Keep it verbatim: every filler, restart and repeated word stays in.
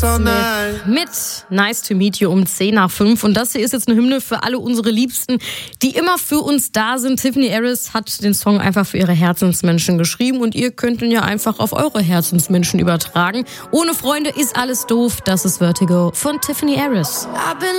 Smith mit Nice to Meet You um zehn nach fünf. Und das hier ist jetzt eine Hymne für alle unsere Liebsten, die immer für uns da sind. Tiffany Harris hat den Song einfach für ihre Herzensmenschen geschrieben und ihr könnt ihn ja einfach auf eure Herzensmenschen übertragen. Ohne Freunde ist alles doof. Das ist Vertigo von Tiffany Harris.